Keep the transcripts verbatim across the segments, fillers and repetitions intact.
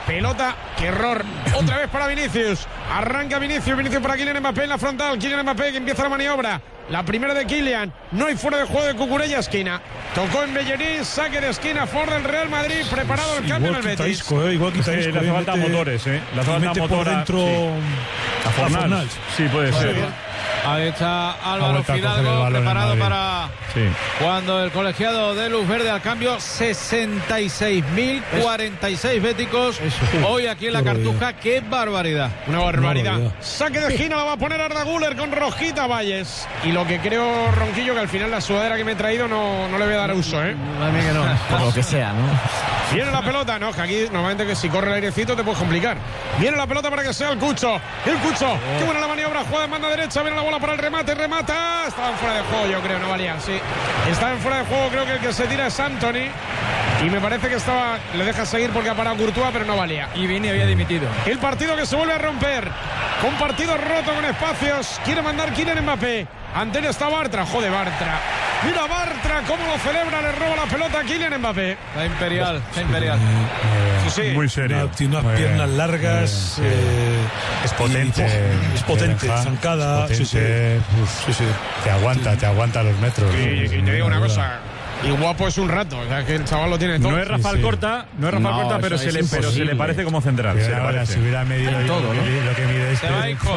pelota, qué error. Otra vez para Vinicius. Arranca Vinicius, Vinicius para Kylian Mbappé en la frontal. Kylian Mbappé que empieza la maniobra. La primera de Kylian. No hay fuera de juego de Cucurella, esquina. Tocó en Bellerín, saque de esquina, Ford del Real Madrid. Preparado el cambio en el Betis. Isco, eh, igual que sí, Isco, le hace falta mete, motores, ¿eh? Le hace falta motor por dentro sí. a Fornals. Sí, puede ser. Sí. Ahí está Álvaro Fidalgo preparado para sí. cuando el colegiado de Luz Verde al cambio. Sesenta y seis mil cuarenta y seis béticos hoy aquí en la Cartuja. ¡Qué barbaridad! Una barbaridad. No, saque de esquina la va a poner Arda Güler con Rojita Valles. Y lo que creo, Ronquillo, que al final la sudadera que me he traído no, no le voy a dar uso, ¿eh? A mí que no. Por lo que sea, ¿no? Viene la pelota, no, que aquí normalmente que si corre el airecito te puedes complicar. Viene la pelota para que sea el Cucho. El Cucho, oh. Qué buena la maniobra, juega en banda derecha, viene la bola para el remate, remata. Estaban fuera de juego, yo creo, no valía, sí. Estaban fuera de juego, creo que el que se tira es Antony. Y me parece que estaba, le deja seguir porque ha parado Courtois, pero no valía. Y Vini había dimitido. El partido que se vuelve a romper. Con partido roto con espacios. Quiere mandar Kylian Mbappé. Ante él está Bartra, joder Bartra. Mira Bartra cómo lo celebra, le roba la pelota a Kylian Mbappé. La Imperial, la Imperial. Sí, sí. Muy serio. Tiene unas muy piernas bien. largas. Bien. Eh, es potente. Y, es potente, Deja, zancada. potente, Sí, sí. Uf, sí, sí. Te aguanta, te aguanta los metros. Y, y te digo una cosa. Y guapo es un rato, o sea que el chaval lo tiene todo. No es Rafael sí, sí. Corta, no es Rafael No, Corta, pero se, le, pero se le parece como central. Pero Se le ahora, parece. si hubiera medido En todo, lo, ¿no? que, lo que mide este, Se va Isco.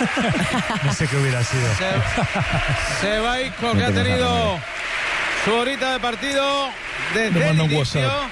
no sé qué hubiera sido. Se, se va Isco, que ha tenido su horita de partido desde Me el manda un inicio. WhatsApp.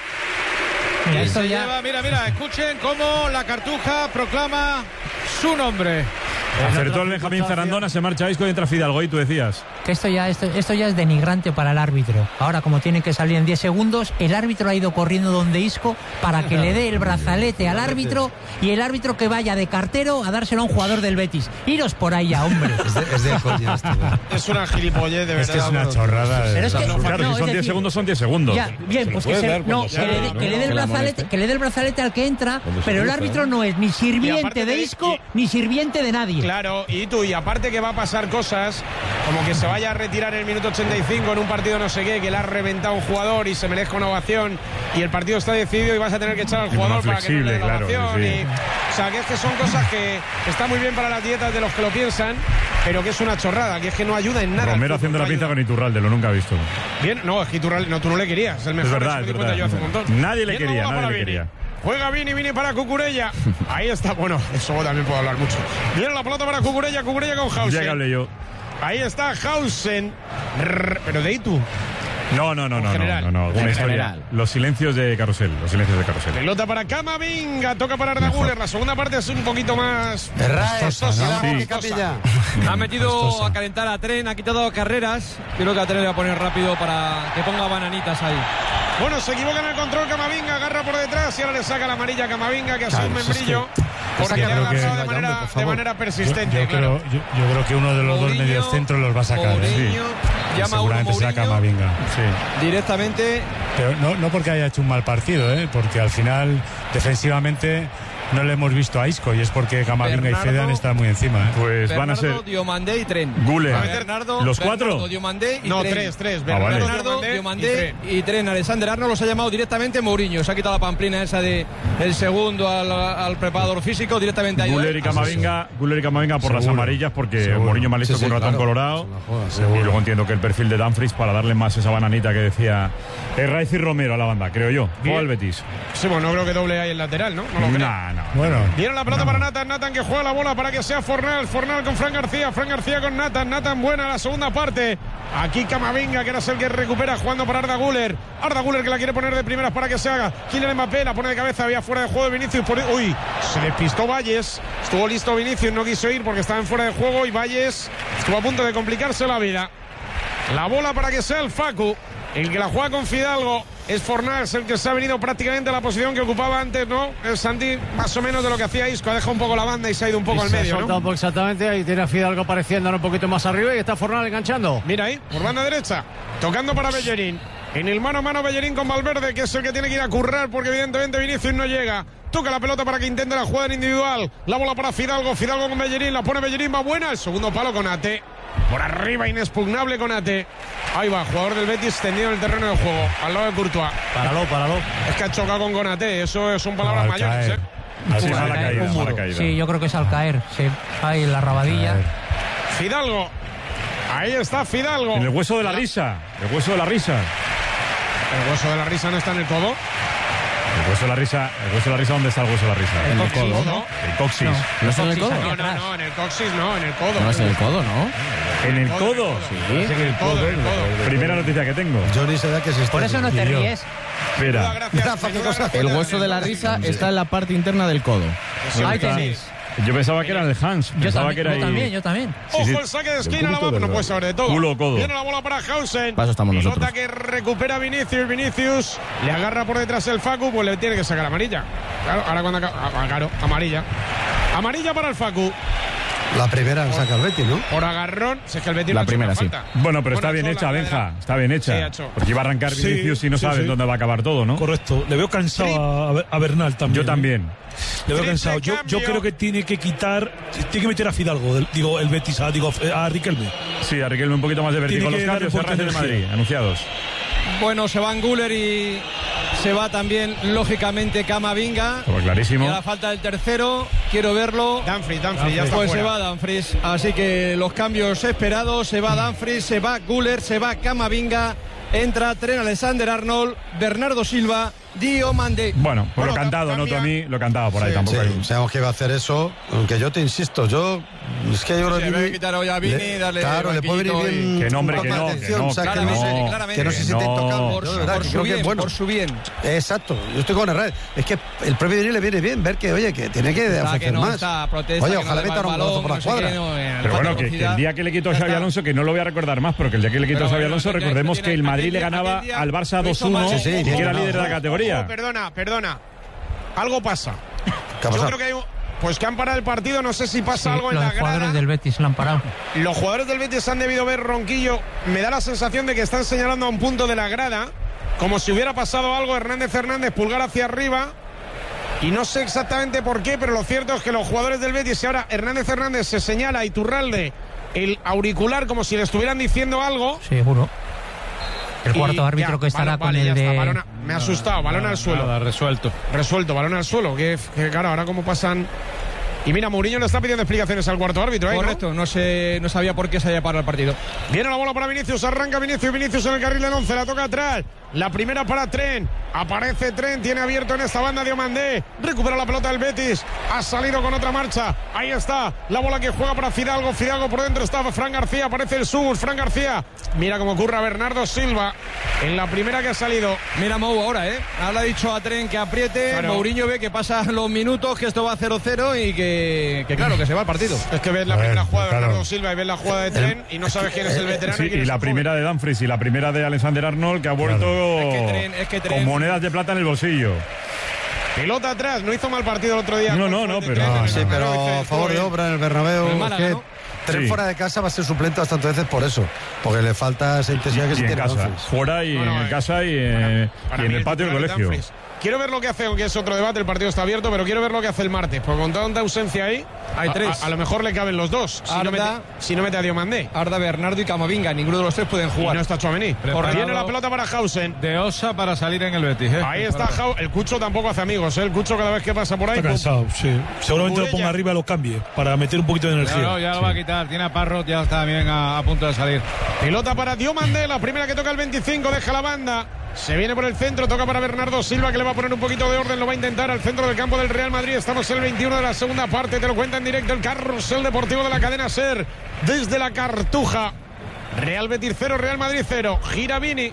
Y Esto se ya- lleva, mira, mira, escuchen cómo la Cartuja proclama su nombre. Acertó el Benjamín Zarandona, se marcha Isco y entra Fidalgo. Y tú decías. Que esto ya, esto, esto ya es denigrante para el árbitro. Ahora, como tienen que salir en diez segundos, el árbitro ha ido corriendo donde Isco para que le dé el brazalete al árbitro y el árbitro que vaya de cartero a dárselo a un jugador del Betis. Iros por ahí ya, hombre. Es de, es de coña esto. Es una gilipollez, de verdad. Es que es una chorrada. Pero es que- Claro, no, si es son diez decir, segundos, son diez segundos. Ya, bien, pues que, puede se- dar no, cuando que, sea, le, dé- ¿no? que le dé el Que la brazalete, moleste. que le dé el brazalete al que entra, Cuando se pero el cruza, árbitro ¿eh? no es ni Y sirviente aparte de de- Isco y- ni sirviente de nadie. Claro, y tú, y aparte que va a pasar cosas, como que se vaya a retirar en el minuto ochenta y cinco en un partido no sé qué, que le ha reventado un jugador y se merezca una ovación, y el partido está decidido y vas a tener que echar al Y jugador más para que no le dé la flexible, claro, ovación. sí. Y, o sea, que es que son cosas que están muy bien para las dietas de los que lo piensan, pero que es una chorrada, que es que no ayuda en nada. Romero al fútbol, haciendo no la pinza ayuda. con Iturralde, lo nunca he visto. Bien, no, es que Iturralde, no, tú no le querías, el Es mejor, verdad, eso me es di cuenta verdad. yo hace un montón. Nadie le Bien, quería, no va nadie para le Vini. quería. Juega Vini, Vini para Cucurella. Ahí está, bueno, eso también puedo hablar mucho. Viene la pelota para Cucurella, Cucurella con Hausen. Ya que hablé yo. Ahí está Hausen. Rrr, pero de Itu. No, no, no, En no, no, general. no, no, alguna En historia. general. Los silencios de Carrusel, los silencios de Carrusel. Pelota para Camavinga. Toca para Arda Mejor. Güler. La segunda parte es un poquito más. Erra costosa, esa, ¿no? ¿no? Sí. ¿Qué capilla? Ha metido a calentar a Tren, ha quitado carreras. Creo que a Tren le va a poner rápido para que ponga bananitas ahí. Bueno, se equivoca en el control Camavinga. Agarra por detrás y ahora le saca la amarilla a Camavinga, que ha sido un membrillo. Porque le ha creo que- agarrado de vaya, manera, hombre, por de favor. manera Yo, persistente. yo claro. creo, yo, yo creo que uno de los dos Mourinho, medios centros los va a sacar. ¿eh? Mourinho, Sí. llama a uno Seguramente será Mourinho Camavinga. Sí. directamente. Pero no, no porque haya hecho un mal partido, ¿eh? Porque al final, defensivamente, no le hemos visto a Isco y es porque Camavinga Bernardo, y Fedan están muy encima. ¿eh? Pues van a Bernardo, ser Diomandé y Tren. Güler. Bernardo, ¿Los Bernardo, cuatro? Diomandé y No, Tren. tres, tres. Ah, vale. Bernardo, Diomandé Diomandé y y Tren. Alexander Arnold los ha llamado directamente Mourinho. Se ha quitado la pamplina esa de el segundo al, al preparador físico directamente ahí. Güler y Camavinga, Güler y Camavinga por las Seguro. amarillas, porque Seguro. Mourinho mal listo Sí, sí, con un ratón claro. colorado. Se la juega, Y seguro. luego entiendo que el perfil de Dumfries para darle más esa bananita que decía Herraiz y Romero a la banda, creo yo. Bien. O al Betis. Sí, bueno, no creo que doble ahí el lateral, ¿no? No lo creo. Nah, no. Bueno, Viene la pelota para Nathan, Nathan que juega la bola para que sea Fornal, Fornal con Fran García, Fran García con Nathan, Nathan buena la segunda parte. Aquí Camavinga, que era el que recupera jugando para Arda Güler. Arda Güler que la quiere poner de primeras para que se haga. Kylian Mbappé la pone de cabeza, había fuera de juego de Vinicius. Por... Uy, se despistó Valles. Estuvo listo Vinicius, no quiso ir porque estaba en fuera de juego y Valles estuvo a punto de complicarse la vida. La bola para que sea el Facu. El que la juega con Fidalgo es Fornals, el que se ha venido prácticamente a la posición que ocupaba antes, ¿no? El Santi, más o menos de lo que hacía Isco, ha dejado un poco la banda y se ha ido un poco al medio, soltado ¿no? un poco exactamente, ahí tiene a Fidalgo apareciendo ahora un poquito más arriba y está Fornal enganchando. Mira ahí, por banda derecha, tocando para Bellerín. En el mano a mano Bellerín con Valverde, que es el que tiene que ir a currar porque evidentemente Vinicius no llega. Toca la pelota para que intente la jugada individual. La bola para Fidalgo, Fidalgo con Bellerín, la pone Bellerín, va buena. El segundo palo con Ate. Por arriba, inexpugnable Konate. Ahí va, jugador del Betis tendido en el terreno de juego, al lado de Courtois. Páralo, páralo. Es que ha chocado con Konate, eso son palabras Al mayores, caer. ¿eh? Así, Al mala caer, caída, un mala muro. caída. Sí, yo creo que es al caer. Sí. Ahí en la rabadilla. Fidalgo. Ahí está Fidalgo. En el hueso de la risa. El hueso de la risa. El hueso de la risa no está en el codo. El hueso de la risa. El hueso de la risa, ¿dónde está el hueso de la risa? En el coxis, codo, ¿no? ¿no? El coxis. No, ¿No está en el coxis codo? aquí No, no, atrás. no, en el coxis no, en el codo. No es en el codo, ¿no? En el codo, codo. en Sí. En el codo, en el codo. Primera noticia que tengo. Johnny se da que se está. Por eso no te ríes. Espera. Gracias, Rafa, qué cosa. El hueso de la risa está en la parte interna del codo. Ahí tenéis. Yo pensaba que era el Hans. Yo Pensaba también, que era yo ahí. también, yo también. Ojo sí. el saque de esquina, la va, no puede saber de todo. Culo, codo. Viene la bola para Hausen. Para eso estamos Pelota nosotros. que recupera Vinicius. Vinicius le agarra por detrás el Facu, pues le tiene que sacar amarilla. Claro, ahora cuando acaba. Ah, claro, amarilla. Amarilla para el Facu. La primera saca el Betis, ¿no? Por agarrón. Si es que el Betis La no ha hecho primera, una sí. falta. Bueno, pero está Bueno, bien ha hecha, la Benja. cadera. Está bien hecha. Sí, ha hecho. Porque iba a arrancar Sí, Vinicius y no sí, saben sí. dónde va a acabar todo, ¿no? Correcto. Le veo cansado a, a Bernal también. Yo ¿eh? también. Le veo Triple cansado. Yo, yo cambio. creo que tiene que quitar, tiene que meter a Fidalgo, del- digo, el Betis, a, digo, a Riquelme. Sí, a Riquelme un poquito más de vértigo. Tiene Los que cambios darle de Real de fuerte Madrid, energía. anunciados. Bueno, se van Güler y se va también, lógicamente, Camavinga. Todo Y clarísimo. a la falta del tercero, quiero verlo. Dumfries, Dumfries, ya está Pues se fuera. va Dumfries. Así que los cambios esperados. Se va Dumfries, se va Güler, se va Camavinga. Entra Trent Alexander-Arnold, Bernardo Silva, Diomande. Bueno, pues Bueno, lo cantado, cambia. no a mí, lo cantaba por ahí Sí, tampoco. hay- Sí, sabemos que iba a hacer eso. Aunque yo te insisto, yo. Es que yo creo Sí, que. debe Vini- quitar hoy a Vini, le- darle Claro, le puede venir banquillito y- bien. Que no, hombre, un que poco no, de que atención, no, o sea, que no claramente, se- claramente. que no se siente No. intocable. Por, Yo de su- verdad por que su creo que bien, es bueno. por su bien. Exacto, yo estoy con Herrera. Es que el propio Vini le viene bien ver que, oye, que tiene que Está ofrecer que no más. está, protesta, Oye, que no ojalá le va metan el un golazo balón, por la no sé cuadra. qué, no, en Pero bueno, falta de que, que velocidad. el día que le quitó a Ya Xavi está. Alonso, que no lo voy a recordar más, pero que el día que le quitó a Pero Xavi bueno, Alonso, aquel día- recordemos aquel que el día- Madrid aquel le día- ganaba aquel día al Barça lo hizo dos uno, mal. Sí, sí, y que bien era ganado. líder de la Ojo, categoría. perdona, perdona. Algo pasa. ¿Qué ha Yo pasado? creo que hay un- Pues que han parado el partido, no sé si pasa Sí, algo en los la jugadores grada. del Betis la han parado. Los jugadores del Betis han debido ver Ronquillo. Me da la sensación de que están señalando a un punto de la grada, como si hubiera pasado algo. Hernández Fernández, pulgar hacia arriba. Y no sé exactamente por qué, pero lo cierto es que los jugadores del Betis, y ahora Hernández Fernández se señala a Iturralde el auricular como si le estuvieran diciendo algo. Seguro. El Y cuarto árbitro ya, que estará balón, con vale, el ya está, de... balón a- me ha asustado, balón al suelo. Nada, resuelto. Resuelto, balón al suelo. Que, que claro, ahora cómo pasan. Y mira, Mourinho le está pidiendo explicaciones al cuarto árbitro, ¿eh? ¿no? Correcto, no sé, no sabía por qué se había parado el partido. Viene la bola para Vinicius, arranca Vinicius, Vinicius en el carril del once, la toca atrás. La primera para Trent, aparece Trent, tiene abierto en esta banda Diomandé, recupera la pelota del Betis, ha salido con otra marcha, ahí está, la bola que juega para Fidalgo, Fidalgo por dentro está Fran García, aparece el sur, Fran García, mira cómo ocurre a Bernardo Silva, en la primera que ha salido. Mira Mou ahora, ¿eh? Ahora ha dicho a Tren que apriete, Claro. Mourinho ve que pasan los minutos, que esto va cero cero y que, que claro, que se va el partido. Es que ves la A ver, primera jugada de claro. Bernardo Silva y ves la jugada de Trent y no sabes quién es el veterano. Sí, y quién y es la el joven. primera de Dumfries y la primera de Alexander Arnold, que ha vuelto Es que Tren- es que Tren- con monedas de plata en el bolsillo. Pelota atrás, no hizo mal partido el otro día. No, con no, Juan no, de pero- Trent en No, el sí, Bernabéu, pero dice, a favor de "Joder". obra en el Bernabéu. El Es Málaga, que ¿no? Trent Sí. fuera de casa va a ser suplente bastantes veces por eso. Porque le falta esa intensidad que Y se en tiene casa, Dumfries. fuera y No, no, en eh. casa y, eh, Para y en mí el patio del titular es colegio. Dumfries. Quiero ver lo que hace, aunque es otro debate, el partido está abierto, pero quiero ver lo que hace el martes, porque con tanta ausencia ahí, Hay a- tres. A, a lo mejor le caben los dos, si no, mete, Arda. si no mete a Diomandé. Arda, Bernardo y Camavinga, ninguno de los tres pueden Y jugar. no está Tchouaméni. Preparado. Viene la pelota para Hausen. De Osa para salir en el Betis. ¿eh? Ahí está Hau- el Cucho tampoco hace amigos, ¿eh? El Cucho cada vez que pasa por ahí. Está cansado, sí. Seguramente lo Burella. ponga arriba y lo cambie para meter un poquito de energía. No, ya lo va a quitar. Tiene a Parrot, ya está bien a, a punto de salir. Pelota para Diomandé, la primera que toca el veinticinco, deja la banda. Se viene por el centro, toca para Bernardo Silva, que le va a poner un poquito de orden, lo va a intentar al centro del campo del Real Madrid. Estamos en el veintiuno de la segunda parte, te lo cuenta en directo el carrusel deportivo de la cadena SER, desde la Cartuja. Real Betis cero, Real Madrid cero. Gira Vini.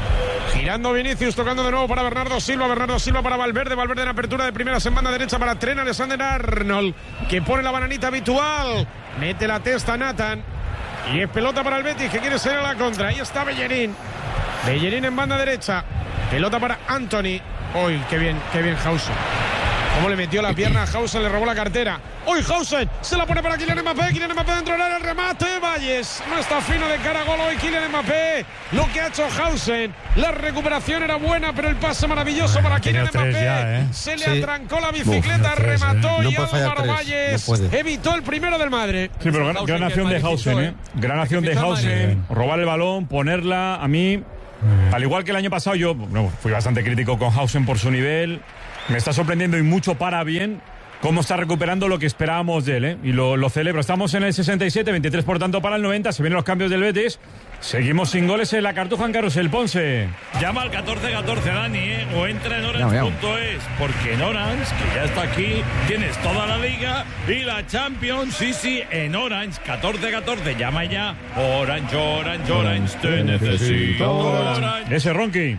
Girando Vinicius, tocando de nuevo para Bernardo Silva. Bernardo Silva para Valverde. Valverde en apertura de primeras en banda derecha para Trent Alexander Arnold, que pone la bananita habitual. Mete la testa Nathan. Y es pelota para el Betis, que quiere ser a la contra. Ahí está Bellerín. Bellerín en banda derecha. Pelota para Anthony. Uy, qué bien, qué bien Hausen. Cómo le metió la pierna a Hausen, le robó la cartera. ¡Uy, Hausen! Se la pone para Kylian Mbappé. Kylian Mbappé dentro del área, el remate. Valles no está fino de cara a gol hoy Kylian Mbappé. Lo que ha hecho Hausen. La recuperación era buena, pero el pase maravilloso bueno, para Kylian Mbappé. Ya, ¿eh? Se le sí. atrancó la bicicleta, Uf, remató tres, ¿eh? no y Álvaro Valles no evitó el primero del Madrid. Sí, pero gran, gran acción de Hausen, ¿eh? Gran acción de Hausen. Robar el balón, ponerla a mí. Mm. Al igual que el año pasado, yo no, fui bastante crítico con Hausen por su nivel. Me está sorprendiendo y mucho para bien cómo está recuperando lo que esperábamos de él, ¿eh? Y lo, lo celebro. Estamos en el sesenta y siete, veintitrés por tanto para el noventa. Se vienen los cambios del Betis. Seguimos sin goles en la Cartuja en Carrusel. Ponce. Llama al catorce catorce, Dani, ¿eh? O entra en orange punto es. Porque en Orange, que ya está aquí, tienes toda la Liga y la Champions. Sí, sí, en Orange, catorce catorce. Llama ya. Orange, Orange, Orange. Te necesito. Orange. Ese Ronqui.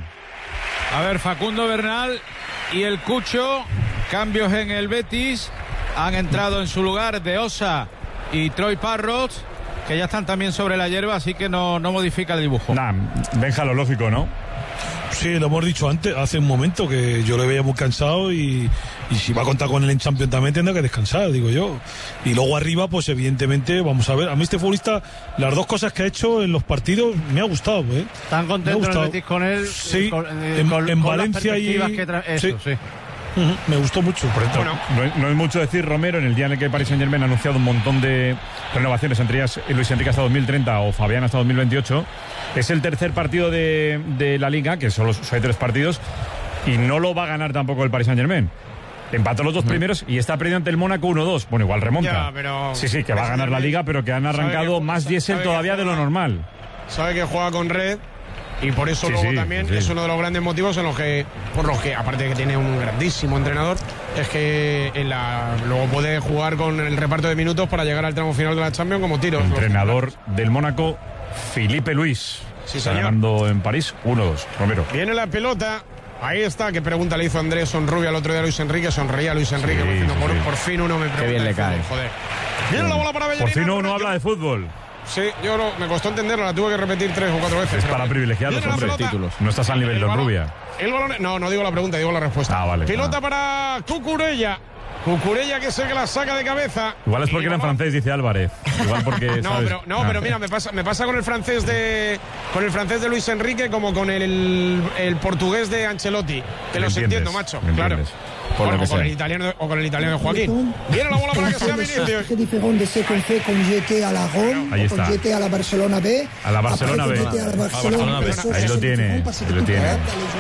A ver, Facundo Bernal y el Cucho. Cambios en el Betis. Han entrado en su lugar De Osa y Troy Parrott, que ya están también sobre la hierba, así que no, no modifica el dibujo. Nah, Benja, lo lógico, ¿no? Sí, lo hemos dicho antes, hace un momento, que yo le veía muy cansado y, y si va a contar con él en Champions también tendrá que descansar, digo yo. Y luego arriba, pues evidentemente, vamos a ver, a mí este futbolista, las dos cosas que ha hecho en los partidos me ha gustado, ¿eh? ¿Están contentos el Betis con él? Sí, con, en, con, en con Valencia y... Que tra... Eso, sí. sí. Uh-huh, me gustó mucho. Por ejemplo, bueno, no, es, no es mucho decir, Romero, en el día en el que Paris Saint-Germain ha anunciado un montón de renovaciones, entre ellas Luis Enrique hasta dos mil treinta o Fabián hasta dos mil veintiocho. Es el tercer partido de, de la Liga, que solo hay tres partidos, y no lo va a ganar tampoco el Paris Saint-Germain. Empató los dos primeros y está perdiendo ante el Mónaco uno dos. Bueno, igual remonta. Ya, pero... Sí, sí, que va a ganar la Liga, pero que han arrancado que, más diésel todavía de lo normal. Sabe que juega con red. Y por eso sí, luego sí, también sí. es uno de los grandes motivos en los que, por los que, aparte de que tiene un grandísimo entrenador, es que en la, luego puede jugar con el reparto de minutos para llegar al tramo final de la Champions como tiro. Entrenador del Mónaco, Filipe Luis. Sí, señor. Ganando en París uno dos. Romero. Viene la pelota. Ahí está, qué pregunta le hizo Andrés Sonrubia el otro día a Luis Enrique. Sonreía Luis Enrique. Sí, por, sí. por, por fin uno me pregunta. Qué bien le cae. Fútbol, joder. Viene la bola para Bellerín. Por fin uno habla de fútbol. Sí, yo no, me costó entenderlo, la tuve que repetir tres o cuatro veces. Es para privilegiados, hombre. Títulos. No estás al nivel de Rubia. El balón, no, no digo la pregunta, digo la respuesta. Ah, vale. Pelota ah. para Cucurella. Cucurella que es el que la saca de cabeza. Igual es porque era en francés, dice Álvarez. Igual porque. no, ¿sabes? pero, no, ah. pero mira, me pasa, me pasa con el francés de. Con el francés de Luis Enrique como con el, el, el portugués de Ancelotti. Te los entiendo, macho. Claro. Por bueno, lo que o, con el italiano, o con el italiano de Joaquín. Viene la bola para que sea Vinicius. C'est différent de ce qu'on fait con G T a la Rome, con G T a la Barcelona B. A la Barcelona B. A la Barcelona B. Ahí lo tiene. Ahí lo tiene.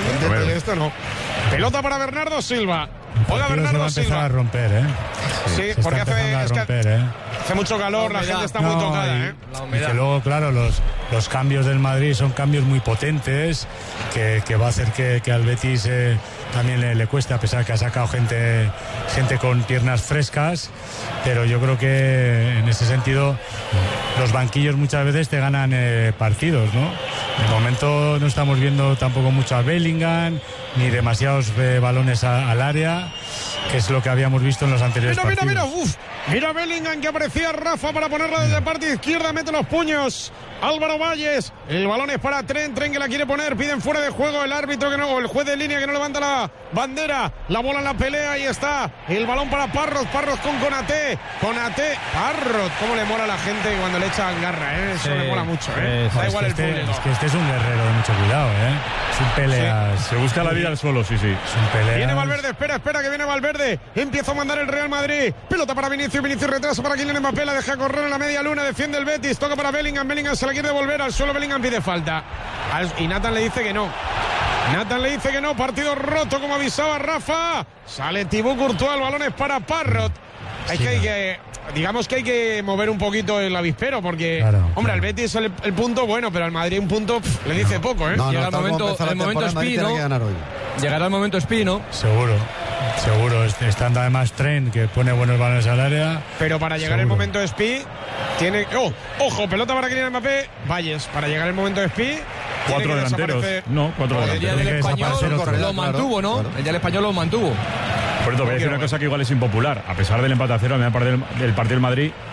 Esto no. Pelota para Bernardo Silva. Juega Bernardo se va a empezar Silva. a romper, ¿eh? Sí, se porque está hace, a es romper, que ¿eh? hace mucho calor, la, la gente está no, muy tocada, y, ¿eh? Y que luego, claro, los, los cambios del Madrid son cambios muy potentes, que, que va a hacer que, que al Betis eh, también le, le cueste, a pesar que ha sacado gente, gente con piernas frescas, pero yo creo que en ese sentido los banquillos muchas veces te ganan eh, partidos, ¿no? De momento no estamos viendo tampoco mucho a Bellingham, ni demasiados eh, balones a, al área, que es lo que habíamos visto en los anteriores mira, partidos. Mira, mira, uf. Mira Bellingham que aparecía Rafa para ponerla desde parte izquierda, mete los puños. Álvaro Valles, el balón es para Tren, Tren que la quiere poner, piden fuera de juego el árbitro que no, el juez de línea que no levanta la bandera, la bola en la pelea, ahí está, el balón para Parrot, Parrot con Konaté, Konaté, Parrot, cómo le mola a la gente cuando le echan garra, ¿eh? Eso sí, le mola mucho, ¿eh? Sí, da igual es el que público. Este, es que este es un guerrero de mucho cuidado, ¿eh? Es un peleas. Sí. Se busca la vida al suelo, sí, sí. Es un peleas. Viene Valverde, espera, espera que viene Valverde, empieza a mandar el Real Madrid, pelota para Vinicius, Vinicius retrasa para Kylian Mbappé, la deja correr en la media luna, defiende el Betis, toca para Bellingham, Bellingham se la quiere devolver al suelo, Bellingham pide falta y Nathan le dice que no. Nathan le dice que no, partido roto como avisaba Rafa. Sale Thibaut Courtois, el balón es para Parrot. Es sí, que hay no. que, digamos que hay que mover un poquito el avispero porque, claro, hombre, claro. al Betis el, el punto bueno, pero al Madrid un punto pff, le dice no. poco, ¿eh? No, no, Llega el momento, el momento Spi, ¿no? Llegará el momento Spi, ¿no? Seguro. Seguro, estando además Tren que pone buenos balones al área. Pero para llegar seguro. el momento de Spi tiene. ¡Oh! ¡Ojo! Pelota para Kylian Mbappé. Valles, para llegar el momento de Spi. Cuatro delanteros. No, cuatro delanteros. El día del español lo, lo mantuvo, ¿no? Claro. El día del español lo mantuvo. Por eso voy a decir una cosa que igual es impopular. A pesar del empate a cero, a mí me parece el partido del Madrid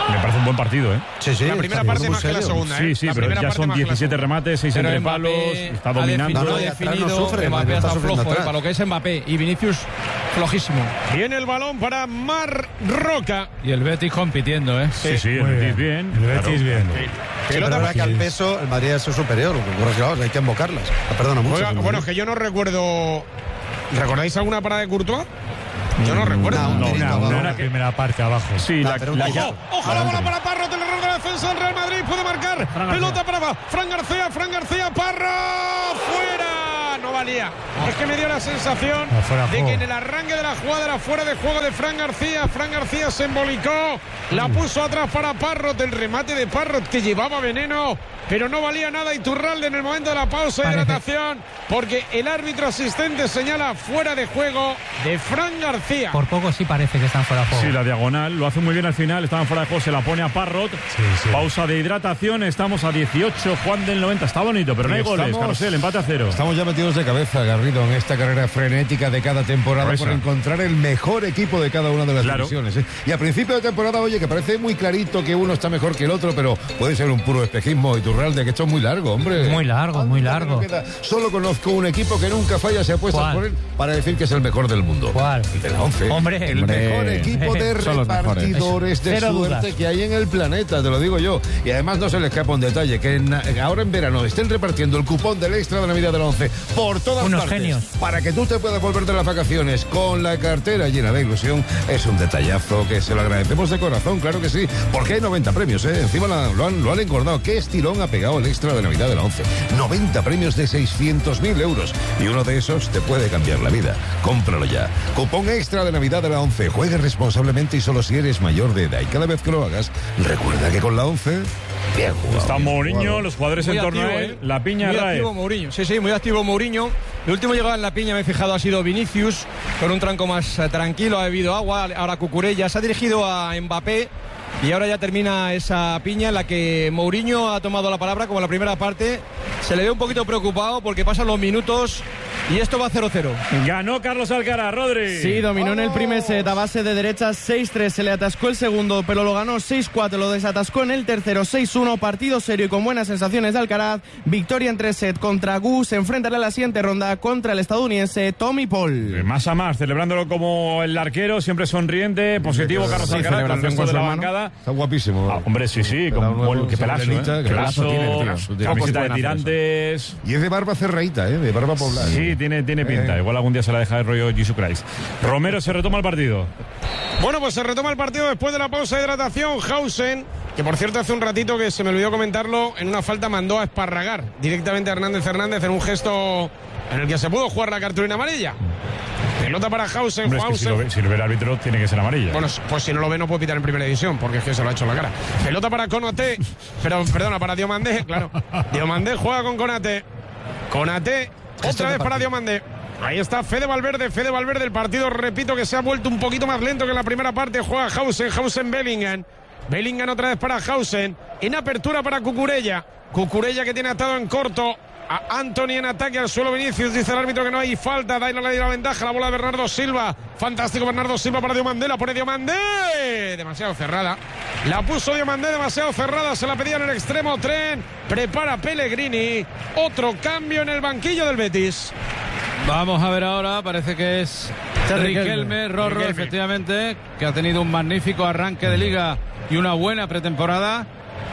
Me parece un buen partido, ¿eh? Sí, sí. La primera parte más que la segunda, ¿eh? Sí, sí, la pero ya son diecisiete remates, seis entre palos, está dominando. No, definido, no sufre, Mbappé está flojo, eh, para lo que es Mbappé. Y Vinicius, flojísimo. Viene el balón para Marroca. Y el Betis compitiendo, ¿eh? Sí, sí, el Betis bien. El Betis bien. Sí, pero ahora que al peso el Madrid es superior, lo que ocurre es que vamos, hay que invocarlas. Ah, perdona mucho. Juega, bueno, es que yo no recuerdo. ¿Recordáis alguna parada de Courtois? Yo no recuerdo. No, No, una, no, una, no, la primera parte abajo. Sí, la, pero la, ojo, ya- Ojo la bola para Parro, el error de la defensa del Real Madrid, puede marcar. Pelota para Fran García, Fran García, Parro, fuera. No valía. Es que me dio la sensación Ah, fuera de de que juego. en el arranque de la jugada era fuera de juego de Fran García. Fran García se embolicó, la puso atrás para Parrot, el remate de Parrot que llevaba veneno, pero no valía nada Iturralde en el momento de la pausa de Parece. hidratación, porque el árbitro asistente señala fuera de juego de Fran García. Por poco sí parece que están fuera de juego. Sí, la diagonal, lo hace muy bien al final, estaban fuera de juego, se la pone a Parrot. Sí, sí. Pausa de hidratación, estamos a dieciocho, Juan del noventa, está bonito, pero no hay Y goles, estamos- Carrusel, empate a cero. Estamos ya metidos de cabeza, Garrido, en esta carrera frenética de cada temporada Por eso. por encontrar el mejor equipo de cada una de las Claro. divisiones. ¿eh? Y a principio de temporada, oye, que parece muy clarito que uno está mejor que el otro, pero puede ser un puro espejismo. Iturralde, que esto es muy largo, hombre. Muy largo, muy Anda, que largo. no queda. Solo conozco un equipo que nunca falla, se apuesta ¿Cuál? por él para decir que es el mejor del mundo. ¿Cuál? El de la once. Hombre. el Hombre. mejor equipo de Son los mejores. repartidores de Cero suerte dudas. que hay en el planeta, te lo digo yo. Y además no se le escapa un detalle, que en- ahora en verano estén repartiendo el cupón del extra de Navidad del once por todas Unos partes. genios. Para que tú te puedas volver de las vacaciones con la cartera llena de ilusión, es un detallazo que se lo agradecemos de corazón, claro que sí. Porque hay noventa premios, ¿eh? Encima la- lo, han, lo han engordado. ¿Qué estirón ha pegado el extra de Navidad del once? noventa premios de seiscientos mil euros. Y uno de esos te puede cambiar la vida. Cómpralo ya. Cupón extra de Navidad de la once. Juegue responsablemente y solo si eres mayor de edad. Y cada vez que lo hagas, recuerda que con la once, bien jugado. Está bien Mourinho, jugado. los jugadores Muy en torno activo, a él, ¿eh? la piña Muy Rae. activo Mourinho, sí, sí, muy activo Mourinho. El último llegado en la piña, me he fijado, ha sido Vinicius, con un tranco más eh, tranquilo, ha bebido agua, ahora Cucurella, se ha dirigido a Mbappé y ahora ya termina esa piña en la que Mourinho ha tomado la palabra como en la primera parte. Se le ve un poquito preocupado porque pasan los minutos y esto va cero cero. Ganó Carlos Alcaraz, Rodri. Sí, dominó en el primer set a base de derechas seis tres, se le atascó el segundo, pero lo ganó seis cuatro, lo desatascó en el tercero seis uno, partido serio y con buenas sensaciones de Alcaraz, victoria en tres set contra Gu, se enfrentará a la siguiente ronda contra el estadounidense Tommy Paul. Eh, Más a más, celebrándolo como el arquero, siempre sonriente, positivo, Carlos Sí, Alcaraz, con el celebración resto con de su la hermano. bancada. Está guapísimo. Ah, hombre, sí, sí, Pelao con nuevo, buen- qué pelazo, serenita, ¿eh? qué Pelazo, pelazo tiene, tío. camiseta de Pocos pueden tirantes. Y es de barba cerradita, ¿eh? De barba poblada. Sí, tiene, tiene pinta. Eh. Igual algún día se la deja de rollo Jesus Christ. Romero, se retoma el partido. Bueno, pues se retoma el partido después de la pausa de hidratación. Hausen, que por cierto hace un ratito que se me olvidó comentarlo, en una falta mandó a esparragar directamente a Hernández Hernández en un gesto en el que se pudo jugar la cartulina amarilla. Pelota para Hausen, Hombre, es que si Hausen. lo, ve, si lo ve el árbitro, tiene que ser amarilla. Bueno, pues si no lo ve no puede pitar en primera división, porque es que se lo ha hecho en la cara. Pelota para Konaté, pero perdona, para Diomandé, claro. Diomandé juega con Konaté. Konaté, otra vez para Diomandé. Ahí está Fede Valverde, Fede Valverde, el partido, repito, que se ha vuelto un poquito más lento que en la primera parte. Juega Hausen, Hausen Bellingham. Bellingham otra vez para Hausen. En apertura para Cucurella. Cucurella que tiene atado en corto a Anthony en ataque al suelo Vinicius. Dice el árbitro que no hay falta. Dailo le dio la ventaja. La bola de Bernardo Silva. Fantástico Bernardo Silva para Diomandé. La pone Diomandé. Demasiado cerrada. La puso Diomandé demasiado cerrada. Se la pedía en el extremo. Tren. Prepara Pellegrini. Otro cambio en el banquillo del Betis. Vamos a ver ahora, parece que es Riquelme, Rorro, Riquelme. efectivamente, que ha tenido un magnífico arranque de liga y una buena pretemporada.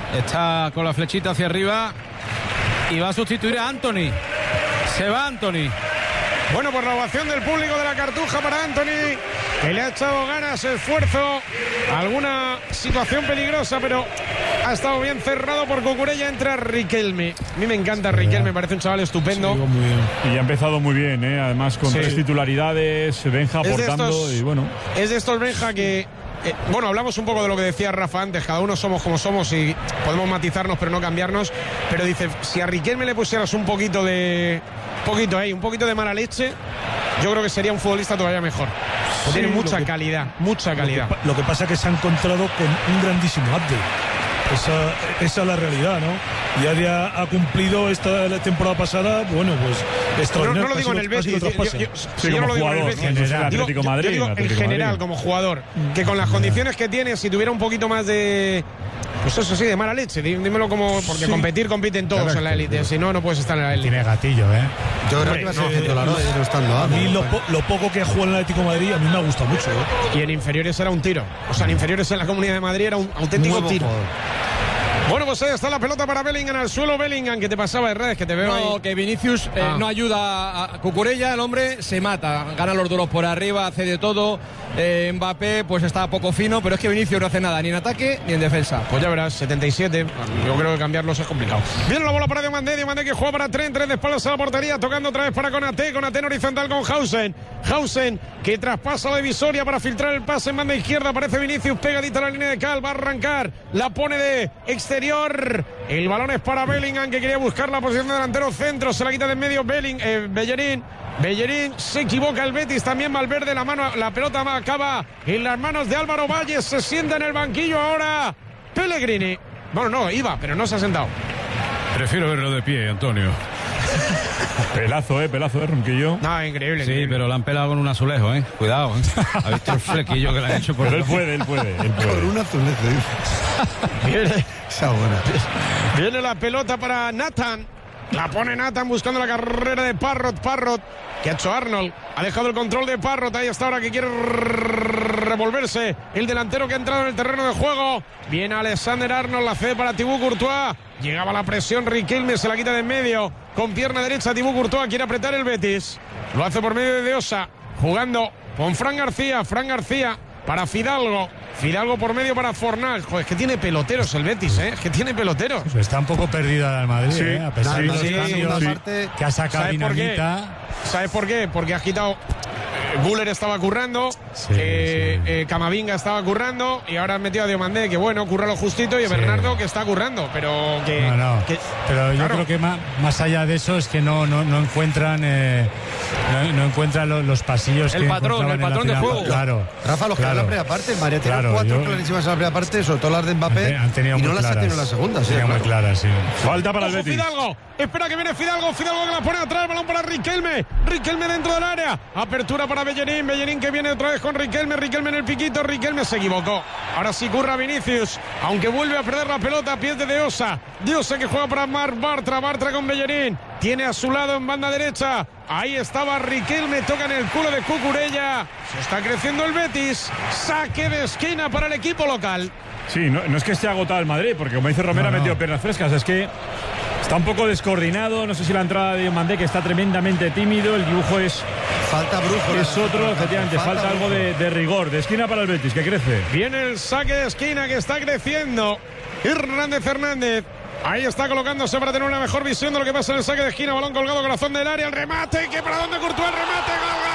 Está con la flechita hacia arriba y va a sustituir a Anthony. Se va Anthony. Bueno, por la ovación del público de la Cartuja para Anthony, que le ha echado ganas, esfuerzo, alguna situación peligrosa, pero ha estado bien cerrado por Cucurella. Entra Riquelme. A mí me encanta Riquelme, me parece un chaval estupendo. Sí, muy bien. Y ha empezado muy bien, ¿eh? Además con Sí. tres titularidades, Benja Es de aportando estos- y bueno. Es de estos, Benja, que... eh, bueno, hablamos un poco de lo que decía Rafa antes, cada uno somos como somos y podemos matizarnos pero no cambiarnos, pero dice, si a Riquelme le pusieras un poquito de... poquito ahí, un poquito de mala leche, yo creo que sería un futbolista todavía mejor. Sí, Tiene mucha lo que- calidad, mucha Lo que, calidad. pa- lo que pasa es que se ha encontrado con un grandísimo update. Esa, esa es la realidad, ¿no? Ya, ya ha cumplido esta la temporada pasada, bueno, pues... No, no lo digo en el Betis, yo, yo, yo, sí, yo no lo digo en el Betis, general, Atlético digo, Madrid, yo digo Atlético en general Madrid. como jugador, que con las condiciones que tiene, si tuviera un poquito más de... Pues eso sí, de mala leche, dímelo como... Porque sí. competir, compiten todos Correcto. en la élite, si no, no puedes estar en la élite. Tiene gatillo, ¿eh? Yo creo que va a ser no, titular, eh, no estando, a mí lo, po lo poco que juega en el Atlético de Madrid a mí me ha gustado mucho, ¿eh? Y en inferiores era un tiro. O sea, en inferiores en la Comunidad de Madrid era un auténtico Nuevo tiro. Jugador. Bueno, pues ahí está la pelota para Bellingham al suelo. Bellingham, que te pasaba de redes, que te veo no, ahí. que Vinicius eh, ah. no ayuda a Cucurella, el hombre se mata, gana los duros por arriba, hace de todo. eh, Mbappé pues está poco fino, pero es que Vinicius no hace nada, ni en ataque ni en defensa. Pues ya verás, setenta y siete, yo creo que cambiarlos es complicado. Viene la bola para Diomandé, Diomandé que juega para Trent, Trent de espaldas a la portería, tocando otra vez para Konaté, Konaté en horizontal con Hausen. Hausen que traspasa la divisoria para filtrar el pase en banda izquierda, aparece Vinicius pegadito a la línea de cal, va a arrancar, la pone de exterior. El balón es para Bellingham, que quería buscar la posición de delantero centro. Se la quita de en medio Belling, eh, Bellerín. Bellerín se equivoca el Betis. También Valverde, la mano, la pelota acaba en las manos de Álvaro Valles. Se sienta en el banquillo ahora Pellegrini. Bueno, no, iba, pero no se ha sentado. Prefiero verlo de pie, Antonio. Pelazo, eh, pelazo de Ronquillo. No, increíble. Sí, increíble. pero lo han pelado con un azulejo, eh. Cuidado, ¿eh? ¿Ha visto el flequillo que le han hecho por Pero él puede, él puede, él puede. Por un azulejo. Viene, esa buena. Viene la pelota para Nathan. La pone Nathan buscando la carrera de Parrot. Parrot, que ha hecho Arnold. Ha dejado el control de Parrot. Ahí está ahora que quiere revolverse el delantero que ha entrado en el terreno de juego. Viene Alexander Arnold, la cede para Thibaut Courtois. Llegaba la presión, Riquelme se la quita de en medio. Con pierna derecha Thibaut Courtois quiere apretar el Betis. Lo hace por medio de De Osa. Jugando con Fran García. Fran García para Fidalgo. Fidalgo por medio para Fornal. Joder, es que tiene peloteros el Betis, ¿eh? Es que tiene peloteros. Pues está un poco perdida el Madrid, sí. ¿eh? A pesar sí, de los sí, cambios sí. Parte, que ha sacado ¿Sabes Dinamita. Por qué? ¿Sabes por qué? Porque ha quitado... Guller estaba currando, sí, eh, sí. Eh, Camavinga estaba currando y ahora han metido a Diomandé, que bueno, curra lo justito, y a sí. Bernardo, que está currando, pero que... No, no, que, pero yo claro. creo que más, más allá de eso es que no, no, no encuentran eh, no, no encuentran los, los pasillos el que patrón, el patrón de juego. Claro. Rafa, los que claro. en la primera parte, María tiene claro, cuatro yo, clarísimas en la primera parte, sobre todo las de Mbappé, han tenido y no muy las ha tenido en la segunda. Sí, claro. muy claras, sí. Falta para el Ojo, Betis. Fidalgo, espera que viene Fidalgo, Fidalgo que la pone atrás, balón para Riquelme, Riquelme dentro del área, apertura para Bellerín, Bellerín que viene otra vez con Riquelme, Riquelme en el piquito, Riquelme se equivocó, ahora sí curra Vinicius, aunque vuelve a perder la pelota, pies de De Osa, De Osa que juega para Marc Bartra, Bartra con Bellerín, tiene a su lado en banda derecha, ahí estaba Riquelme, toca en el culo de Cucurella, se está creciendo el Betis, saque de esquina para el equipo local. Sí, no, no es que esté agotado el Madrid, porque como dice Romero, no, no. ha metido piernas frescas, es que está un poco descoordinado, no sé si la entrada de Diomandé, que está tremendamente tímido, el dibujo es... Falta brújula. Es otro, efectivamente, falta, falta algo de, de rigor, de esquina para el Betis, que crece. Viene el saque de esquina que está creciendo. Hernández Hernández. Ahí está colocándose para tener una mejor visión de lo que pasa en el saque de esquina. Balón colgado, corazón del área, el remate, que para dónde Courtois, el remate, gol,